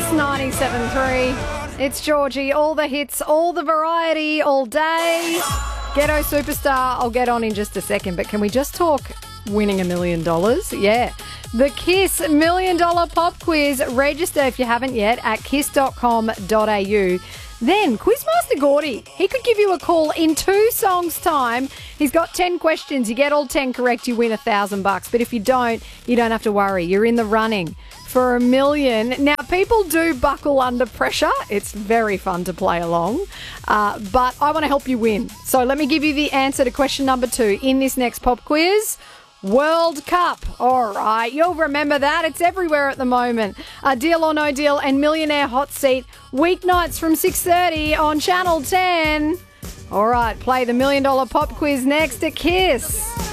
97.3. It's Georgie. All the hits, all the variety, all day. Ghetto Superstar, I'll get on in just a second, but can we just talk winning $1 million? Yeah. The KISS $1 Million Pop Quiz. Register if you haven't yet at kiss.com.au. Then, Quizmaster Gordy, he could give you a call in 2 songs' time. He's got 10 questions. You get all 10 correct, you win $1,000. But if you don't have to worry. You're in the running for $1 million. Now, people do buckle under pressure. It's very fun to play along. But I want to help you win. So let me give you the answer to question number 2 in this next pop quiz. World Cup. All right, you'll remember that. It's everywhere at the moment. Deal or No Deal and Millionaire Hot Seat, weeknights from 6:30 on Channel 10. All right, play the $1 Million Pop Quiz next at KISS.